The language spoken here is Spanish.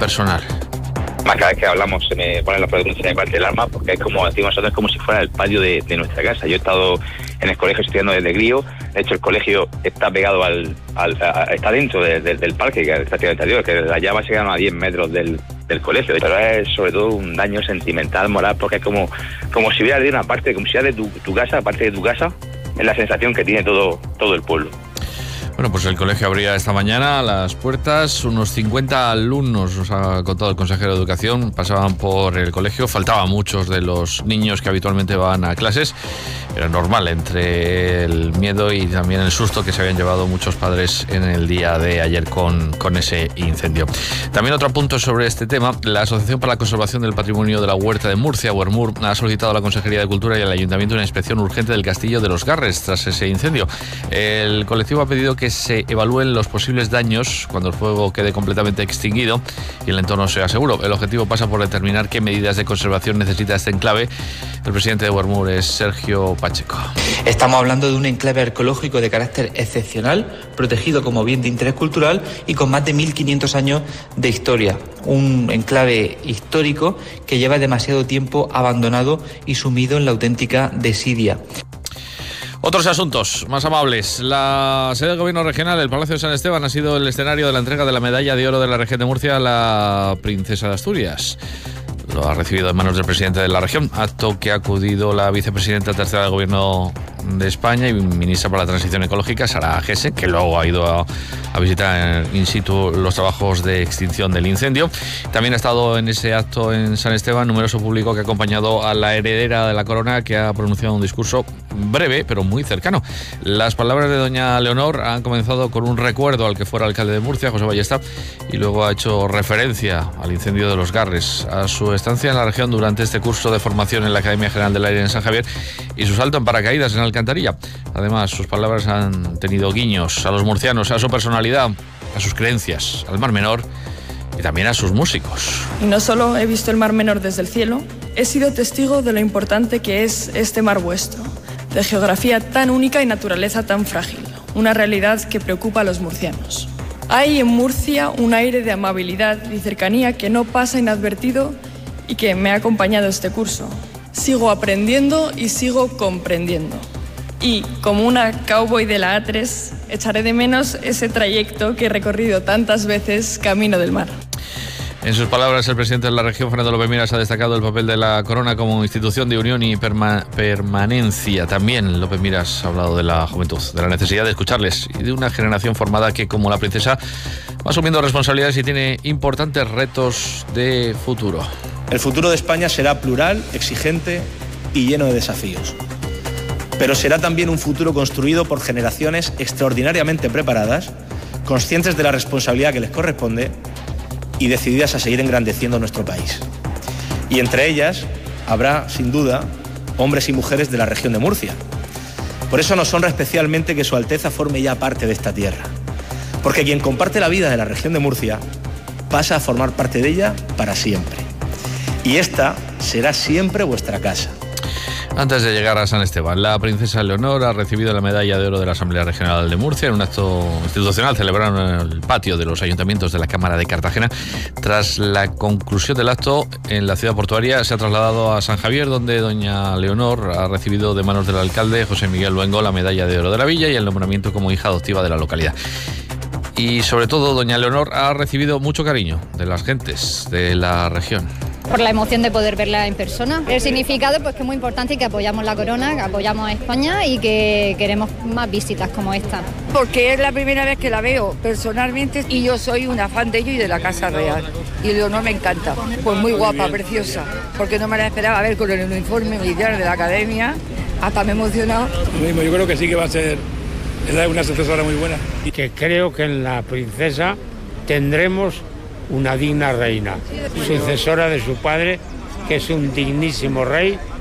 personal. Cada vez que hablamos se me ponen los pelos de punta, se me parte el alma, porque es como decimos nosotros, es como si fuera el patio de nuestra casa. Yo he estado en el colegio estudiando desde crío. De hecho, el colegio está pegado está dentro del parque, que es prácticamente interior, que las llamas llegan a 10 metros del colegio. Pero es sobre todo un daño sentimental, moral, porque es como si hubiera de una parte, como si fuera de tu casa, parte de tu casa, es la sensación que tiene todo el pueblo. Bueno, pues el colegio abría esta mañana las puertas. Unos 50 alumnos, nos ha contado el consejero de Educación, pasaban por el colegio. Faltaban muchos de los niños que habitualmente van a clases. Era normal, entre el miedo y también el susto que se habían llevado muchos padres en el día de ayer con ese incendio. También otro punto sobre este tema. La Asociación para la Conservación del Patrimonio de la Huerta de Murcia, UERMUR, ha solicitado a la Consejería de Cultura y al Ayuntamiento una inspección urgente del Castillo de los Garres tras ese incendio. El colectivo ha pedido que se evalúen los posibles daños cuando el fuego quede completamente extinguido y el entorno sea seguro. El objetivo pasa por determinar qué medidas de conservación necesita este enclave. El presidente de UERMUR es Sergio Pacheco. Estamos hablando de un enclave arqueológico de carácter excepcional, protegido como bien de interés cultural y con más de 1.500 años de historia. Un enclave histórico que lleva demasiado tiempo abandonado y sumido en la auténtica desidia. Otros asuntos más amables. La sede del Gobierno regional, el Palacio de San Esteban, ha sido el escenario de la entrega de la Medalla de Oro de la Región de Murcia a la Princesa de Asturias. Lo ha recibido en manos del presidente de la región, acto que ha acudido la vicepresidenta tercera del Gobierno de España y ministra para la Transición Ecológica, Sara Gese, que luego ha ido a visitar in situ los trabajos de extinción del incendio. También ha estado en ese acto en San Esteban numeroso público que ha acompañado a la heredera de la corona, que ha pronunciado un discurso breve pero muy cercano. Las palabras de doña Leonor han comenzado con un recuerdo al que fuera alcalde de Murcia, José Ballesta, y luego ha hecho referencia al incendio de los Garres, a su estancia en la región durante este curso de formación en la Academia General del Aire en San Javier y su salto en paracaídas en Alcantarilla. Además, sus palabras han tenido guiños a los murcianos, a su personalidad, a sus creencias, al Mar Menor y también a sus músicos. Y no solo he visto el Mar Menor desde el cielo, he sido testigo de lo importante que es este mar vuestro, de geografía tan única y naturaleza tan frágil, una realidad que preocupa a los murcianos. Hay en Murcia un aire de amabilidad y cercanía que no pasa inadvertido y que me ha acompañado este curso. Sigo aprendiendo y sigo comprendiendo. Y, como una cowboy de la A3, echaré de menos ese trayecto que he recorrido tantas veces camino del mar. En sus palabras, el presidente de la región, Fernando López Miras, ha destacado el papel de la corona como institución de unión y permanencia. También López Miras ha hablado de la juventud, de la necesidad de escucharles y de una generación formada que, como la princesa, va asumiendo responsabilidades y tiene importantes retos de futuro. El futuro de España será plural, exigente y lleno de desafíos. Pero será también un futuro construido por generaciones extraordinariamente preparadas, conscientes de la responsabilidad que les corresponde y decididas a seguir engrandeciendo nuestro país. Y entre ellas habrá, sin duda, hombres y mujeres de la región de Murcia. Por eso nos honra especialmente que Su Alteza forme ya parte de esta tierra. Porque quien comparte la vida de la región de Murcia pasa a formar parte de ella para siempre. Y esta será siempre vuestra casa. Antes de llegar a San Esteban, la princesa Leonor ha recibido la medalla de oro de la Asamblea Regional de Murcia en un acto institucional celebrado en el patio de los ayuntamientos de la Cámara de Cartagena. Tras la conclusión del acto en la ciudad portuaria, se ha trasladado a San Javier, donde doña Leonor ha recibido de manos del alcalde José Miguel Luengo la medalla de oro de la villa y el nombramiento como hija adoptiva de la localidad. Y sobre todo, doña Leonor ha recibido mucho cariño de las gentes de la región. Por la emoción de poder verla en persona. El significado, pues, que es muy importante y que apoyamos la corona, que apoyamos a España y que queremos más visitas como esta. Porque es la primera vez que la veo personalmente y yo soy una fan de ellos y de la Casa Real. Y Leonor me encanta. Pues muy guapa, preciosa, porque no me la esperaba ver con el uniforme militar de la academia. Hasta me he emocionado. Yo creo que sí que va a ser una sucesora muy buena. Y que creo que en la princesa tendremos una digna reina, sucesora de su padre, que es un dignísimo rey